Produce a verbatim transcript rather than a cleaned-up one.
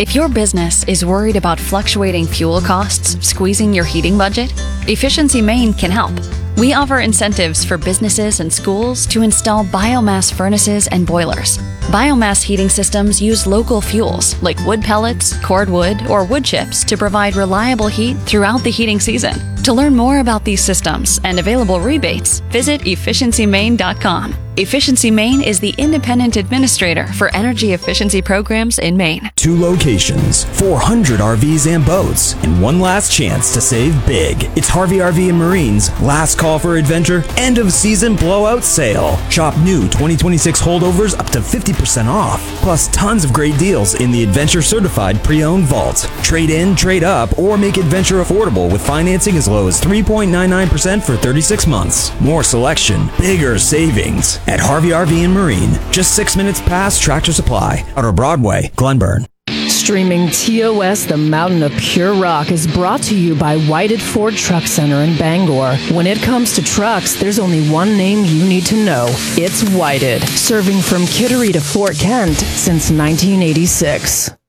If your business is worried about fluctuating fuel costs squeezing your heating budget, Efficiency Maine can help. We offer incentives for businesses and schools to install biomass furnaces and boilers. Biomass heating systems use local fuels like wood pellets, cordwood, or wood chips to provide reliable heat throughout the heating season. To learn more about these systems and available rebates, visit efficiency maine dot com. Efficiency Maine is the independent administrator for energy efficiency programs in Maine. Two locations, four hundred R Vs and boats, and one last chance to save big. It's Harvey R V and Marine's last call for adventure, end of season blowout sale. Shop new twenty twenty-six holdovers up to fifty percent off, plus tons of great deals in the Adventure Certified Pre-Owned Vault. Trade in, trade up, or make adventure affordable with financing as low as three point nine nine percent for thirty-six months. More selection, bigger savings at Harvey R V and Marine, just six minutes past Tractor Supply, Outer Broadway, Glenburn. Streaming T O S, the Mountain of Pure Rock, is brought to you by Whited Ford Truck Center in Bangor. When it comes to trucks, there's only one name you need to know. It's Whited, serving from Kittery to Fort Kent since nineteen eighty-six.